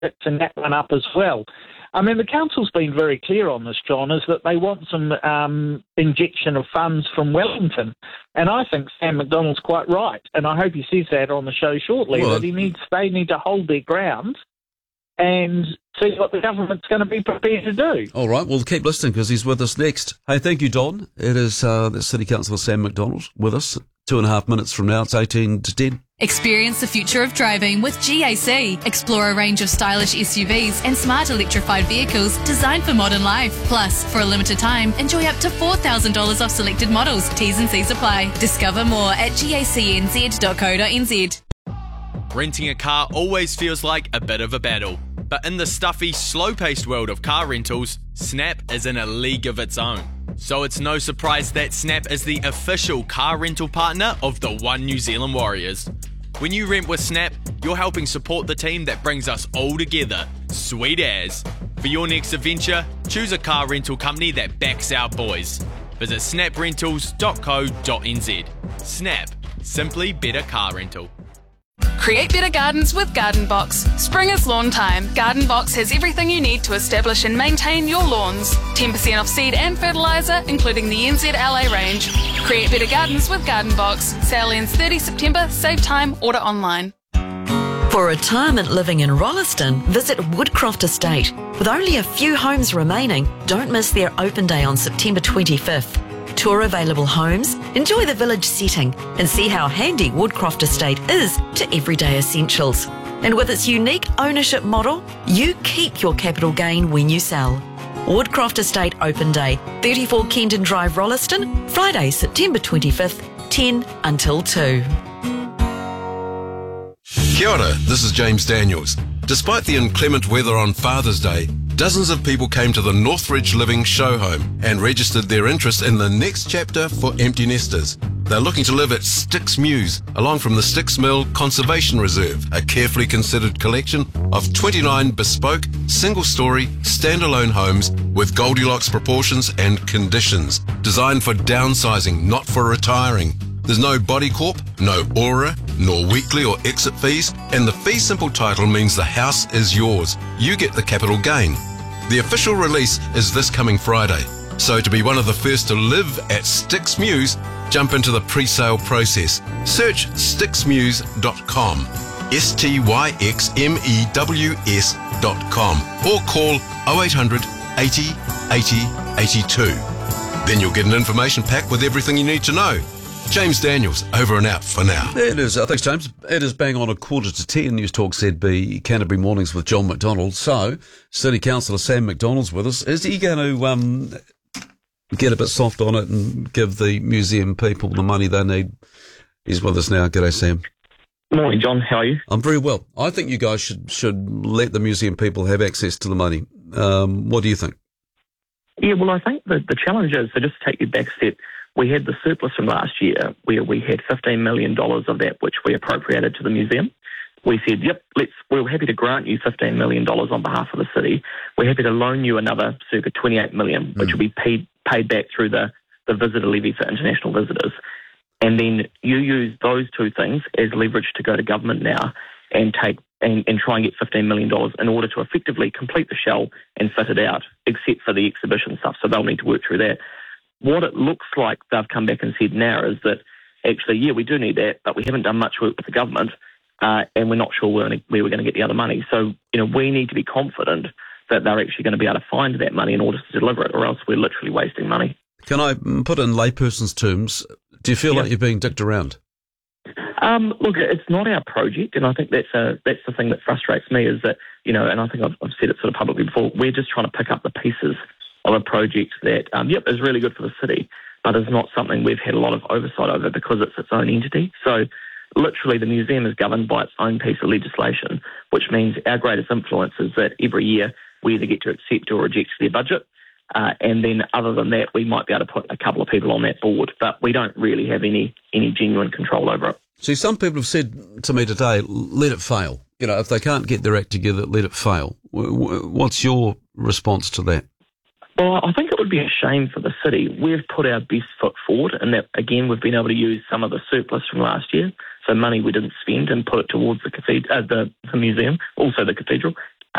fixing that one up as well. I mean, the council's been very clear on this, John, is that they want some injection of funds from Wellington. And I think Sam McDonald's quite right. And I hope he says that on the show shortly, that they need to hold their ground and see what the government's going to be prepared to do. All right, we'll keep listening because he's with us next. Hey, thank you, Don. It is the City Councillor Sam McDonald with us. 2.5 minutes from now, it's 18 to 10. Experience the future of driving with GAC. Explore a range of stylish SUVs and smart electrified vehicles designed for modern life. Plus, for a limited time, enjoy up to $4,000 off selected models. T's and C's apply. Discover more at gacnz.co.nz. Renting a car always feels like a bit of a battle. But in the stuffy, slow-paced world of car rentals, Snap is in a league of its own. So it's no surprise that Snap is the official car rental partner of the One New Zealand Warriors. When you rent with Snap, you're helping support the team that brings us all together. Sweet as. For your next adventure, choose a car rental company that backs our boys. Visit snaprentals.co.nz. Snap. Simply better car rental. Create better gardens with Garden Box. Spring is lawn time. Garden Box has everything you need to establish and maintain your lawns. 10% off seed and fertiliser, including the NZLA range. Create better gardens with Garden Box. Sale ends 30 September. Save time. Order online. For retirement living in Rolleston, visit Woodcroft Estate. With only a few homes remaining, don't miss their open day on September 25th. Tour available homes, enjoy the village setting, and see how handy Woodcroft Estate is to everyday essentials. And with its unique ownership model, you keep your capital gain when you sell. Woodcroft Estate Open Day, 34 Kenton Drive, Rolleston, Friday, September 25th, 10 until 2. Kia ora, this is James Daniels. Despite the inclement weather on Father's Day, dozens of people came to the Northridge Living show home and registered their interest in the next chapter for empty nesters. They're looking to live at Styx Mews, along from the Styx Mill Conservation Reserve, a carefully considered collection of 29 bespoke, single-storey, standalone homes with Goldilocks proportions and conditions, designed for downsizing, not for retiring. There's no body corp, no aura, nor weekly or exit fees, and the fee simple title means the house is yours. You get the capital gain. The official release is this coming Friday. So to be one of the first to live at Styx Mews, jump into the pre-sale process. Search styxmews.com, STYXMEWS.com, or call 0800 80 80 82. Then you'll get an information pack with everything you need to know. James Daniels, over and out for now. It is. Thanks, James. It is bang on 9:45. News Talk ZB, Canterbury Mornings with John McDonald. So, City Councillor Sam McDonald's with us. Is he going to get a bit soft on it and give the museum people the money they need? He's with us now. G'day, Sam. Morning, John. How are you? I'm very well. I think you guys should let the museum people have access to the money. What do you think? Yeah, well, I think the challenge is, so just to take you back a step, we had the surplus from last year where we had $15 million of that which we appropriated to the museum. We said, yep, we're happy to grant you $15 million on behalf of the city. We're happy to loan you another circa $28 million, which will be paid back through the visitor levy for international visitors. And then you use those two things as leverage to go to government now and try and get $15 million in order to effectively complete the shell and fit it out, except for the exhibition stuff. So they'll need to work through that. What it looks like they've come back and said now is that actually, yeah, we do need that, but we haven't done much work with the government, and we're not sure where we're going to get the other money. So, we need to be confident that they're actually going to be able to find that money in order to deliver it, or else we're literally wasting money. Can I put in layperson's terms? Do you feel like you're being dicked around? Look, it's not our project, and I think that's the thing that frustrates me is that, and I think I've said it sort of publicly before, we're just trying to pick up the pieces of a project that, is really good for the city, but is not something we've had a lot of oversight over because it's its own entity. So literally the museum is governed by its own piece of legislation, which means our greatest influence is that every year we either get to accept or reject their budget, and then other than that, we might be able to put a couple of people on that board, but we don't really have any genuine control over it. See, some people have said to me today, let it fail. If they can't get their act together, let it fail. What's your response to that? Well, I think it would be a shame for the city. We've put our best foot forward, and that, again, we've been able to use some of the surplus from last year, so money we didn't spend, and put it towards the museum, also the cathedral,